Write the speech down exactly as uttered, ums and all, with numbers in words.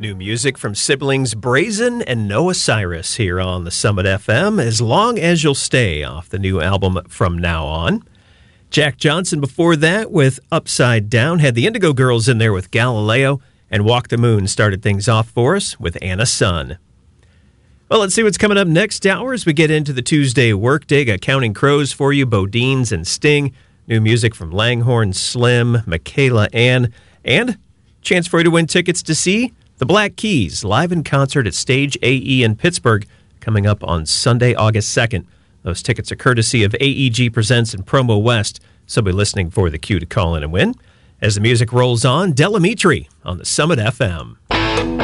New music from siblings Brazen and Noah Cyrus here on the Summit F M, As Long As You'll Stay, off the new album From Now On. Jack Johnson before that with Upside Down, had the Indigo Girls in there with Galileo, and Walk the Moon started things off for us with Anna Sun. Well, let's see what's coming up next hour as we get into the Tuesday workday. Got Counting Crows for you, Bodines and Sting, new music from Langhorne Slim, Michaela Ann, and chance for you to win tickets to see the Black Keys live in concert at Stage A E in Pittsburgh coming up on Sunday, August second. Those tickets are courtesy of A E G Presents and Promo West, so be listening for the cue to call in and win. As the music rolls on, Del Amitri on the Summit F M.